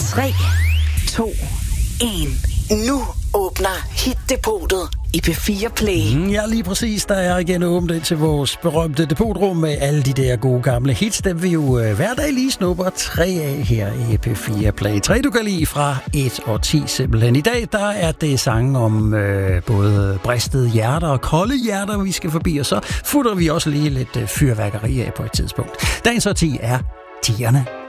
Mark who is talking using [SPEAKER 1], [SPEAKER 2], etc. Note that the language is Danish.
[SPEAKER 1] 3, 2, 1. Nu åbner Hit-depotet i P4 Play.
[SPEAKER 2] Ja, lige præcis. Der er igen åbent ind til vores berømte depotrum med alle de der gode gamle hits. Dem vi jo hver dag lige snupper 3 af her i P4 Play. 3 du kan lide fra 1 og 10 simpelthen. I dag der er det sange om både bristede hjerter og kolde hjerter, vi skal forbi. Og så futter vi også lige lidt fyrværkeri af på et tidspunkt. Dagens 10 er 10'erne.